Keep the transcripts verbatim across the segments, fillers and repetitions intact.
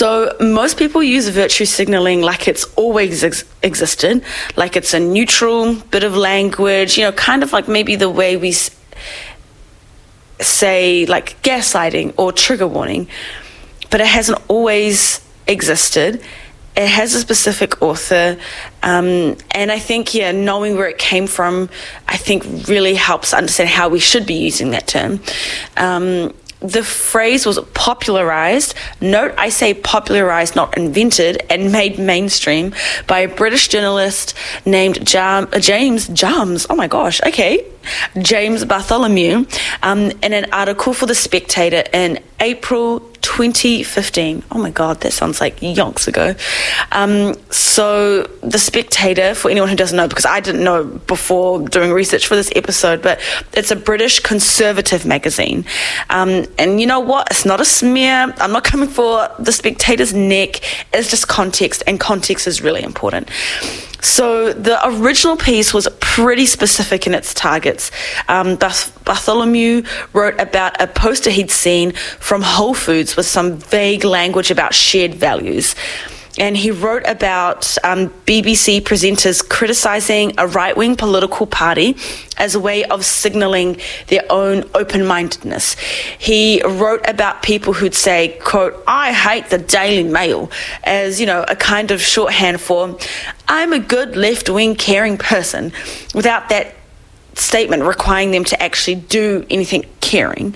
So most people use virtue signaling like it's always ex- existed, like it's a neutral bit of language, you know, kind of like maybe the way we s- say like gaslighting or trigger warning, but it hasn't always existed. It has a specific author, um, and I think, yeah, knowing where it came from, I think really helps understand how we should be using that term. Um, the phrase was popularized, note I say popularized, not invented, and made mainstream by a British journalist named Jam- James Jams, oh my gosh, okay, James Bartholomew, um, in an article for The Spectator in April twenty fifteen. Oh my God, that sounds like yonks ago. Um, so The Spectator, for anyone who doesn't know, because I didn't know before doing research for this episode, but it's a British conservative magazine. Um, and you know what? It's not a smear. I'm not coming for The Spectator's neck. It's just context, and context is really important. So the original piece was pretty specific in its targets. Um, Barth- Bartholomew wrote about a poster he'd seen from Whole Foods with some vague language about shared values. And he wrote about um, B B C presenters criticising a right-wing political party as a way of signalling their own open-mindedness. He wrote about people who'd say, quote, I hate the Daily Mail, as, you know, a kind of shorthand for, I'm a good left-wing caring person, without that statement requiring them to actually do anything caring.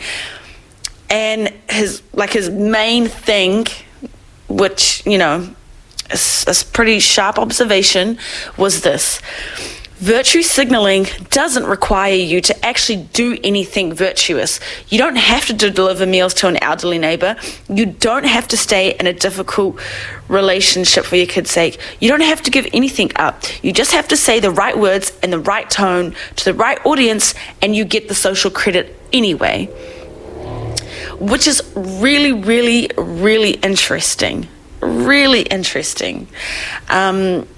And his, like, his main thing, which, you know, a, a pretty sharp observation, was this: virtue signaling doesn't require you to actually do anything virtuous. You don't have to deliver meals to an elderly neighbor. You don't have to stay in a difficult relationship for your kid's sake. You don't have to give anything up. You just have to say the right words in the right tone to the right audience, and you get the social credit anyway. Which is really, really, really interesting. Really interesting. Um,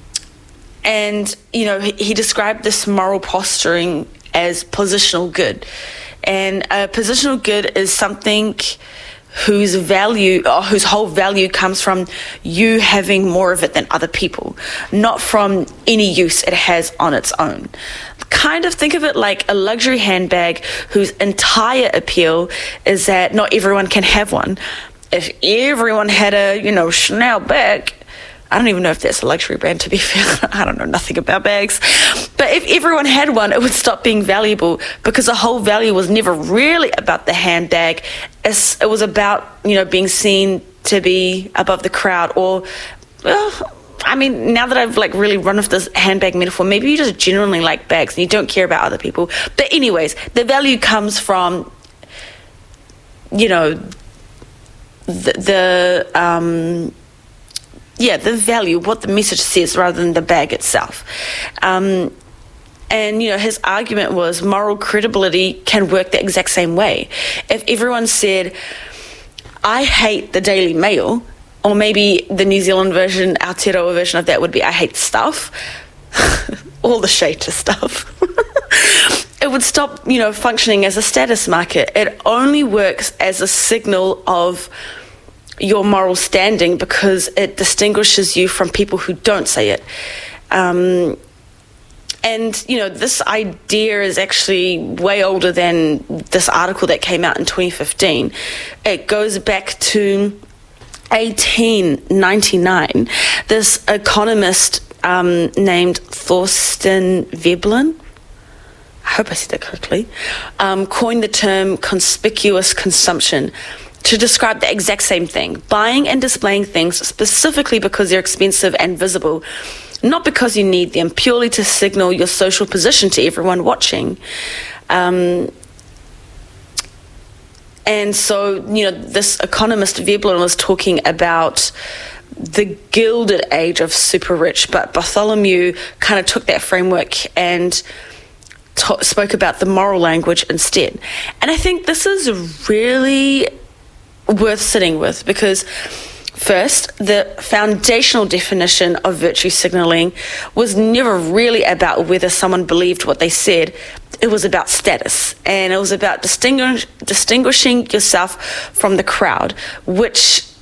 and, you know, he, he described this moral posturing as positional good. And uh, positional good is something whose value, or whose whole value comes from you having more of it than other people, not from any use it has on its own. Kind of think of it like a luxury handbag whose entire appeal is that not everyone can have one. If everyone had a, you know, Chanel bag, I don't even know if that's a luxury brand, to be fair. I don't know nothing about bags. But if everyone had one, it would stop being valuable, because the whole value was never really about the handbag. It's, it was about, you know, being seen to be above the crowd. Or, well, I mean, now that I've like really run off this handbag metaphor, maybe you just genuinely like bags and you don't care about other people. But anyways, the value comes from, you know, the, the um, yeah, the value, what the message says, rather than the bag itself. Um, and, you know, his argument was moral credibility can work the exact same way. If everyone said, I hate the Daily Mail, or maybe the New Zealand version, Aotearoa version of that would be, I hate stuff, all the shade to stuff. It would stop, you know, functioning as a status marker. It only works as a signal of your moral standing, because it distinguishes you from people who don't say it. Um, and, you know, this idea is actually way older than this article that came out in twenty fifteen. It goes back to eighteen ninety-nine. This economist um, named Thorstein Veblen, I hope I said that correctly, um, coined the term conspicuous consumption to describe the exact same thing: buying and displaying things specifically because they're expensive and visible, not because you need them, purely to signal your social position to everyone watching. Um, and so, you know, this economist Veblen was talking about the Gilded Age of super rich, but Bartholomew kind of took that framework and t- spoke about the moral language instead. And I think this is really worth sitting with, because first, the foundational definition of virtue signaling was never really about whether someone believed what they said. It was about status, and it was about distinguish, distinguishing yourself from the crowd, which